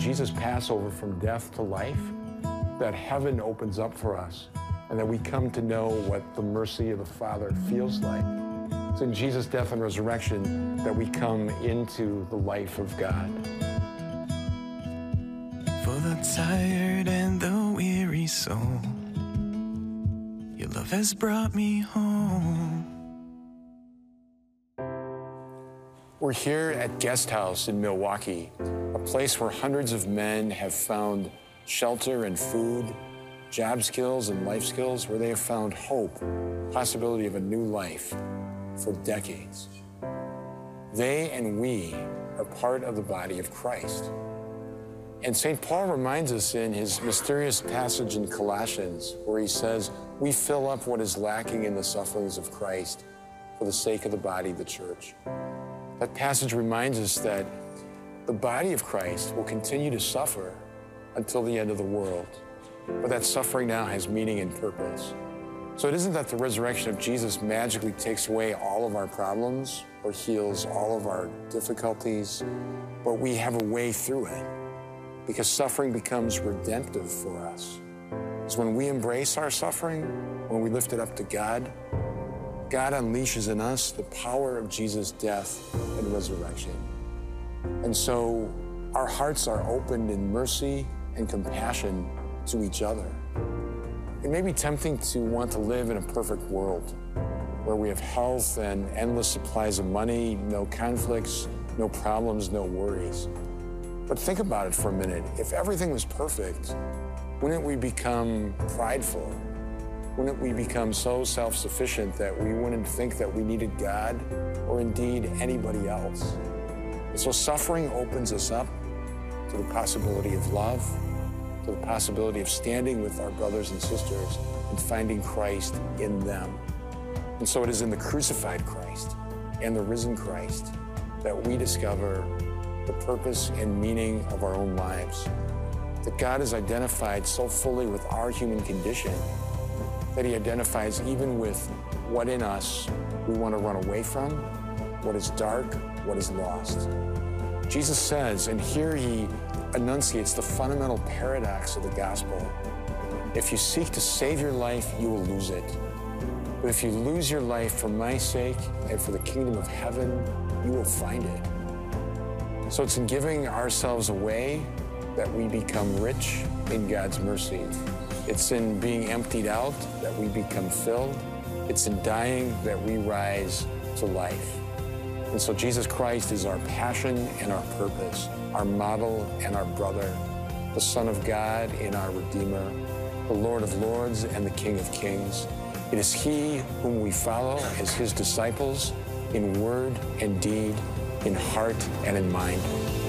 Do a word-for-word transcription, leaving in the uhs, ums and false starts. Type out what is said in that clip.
Jesus pass over from death to life, that heaven opens up for us and that we come to know what the mercy of the Father feels like. It's in Jesus' death and resurrection that we come into the life of God. For the tired and the weary soul, your love has brought me home. We're here at Guest House in Milwaukee, a place where hundreds of men have found shelter and food, job skills and life skills, where they have found hope, possibility of a new life for decades. They and we are part of the body of Christ. And Saint Paul reminds us in his mysterious passage in Colossians, where he says, we fill up what is lacking in the sufferings of Christ for the sake of the body, the church. That passage reminds us that the body of Christ will continue to suffer until the end of the world. But that suffering now has meaning and purpose. So it isn't that the resurrection of Jesus magically takes away all of our problems or heals all of our difficulties, but we have a way through it, because suffering becomes redemptive for us. Because when we embrace our suffering, when we lift it up to God, God unleashes in us the power of Jesus' death and resurrection. And so our hearts are opened in mercy and compassion to each other. It may be tempting to want to live in a perfect world where we have health and endless supplies of money, no conflicts, no problems, no worries. But think about it for a minute. If everything was perfect, wouldn't we become prideful? Wouldn't we become so self-sufficient that we wouldn't think that we needed God or indeed anybody else? And so suffering opens us up to the possibility of love, to the possibility of standing with our brothers and sisters and finding Christ in them. And so it is in the crucified Christ and the risen Christ that we discover the purpose and meaning of our own lives. That God is identified so fully with our human condition that he identifies even with what in us we want to run away from, what is dark, what is lost. Jesus says, and here he enunciates the fundamental paradox of the gospel. If you seek to save your life, you will lose it. But if you lose your life for my sake and for the kingdom of heaven, you will find it. So it's in giving ourselves away that we become rich in God's mercy. It's in being emptied out that we become filled. It's in dying that we rise to life. And so Jesus Christ is our passion and our purpose, our model and our brother, the Son of God and our Redeemer, the Lord of Lords and the King of Kings. It is he whom we follow as his disciples in word and deed, in heart and in mind.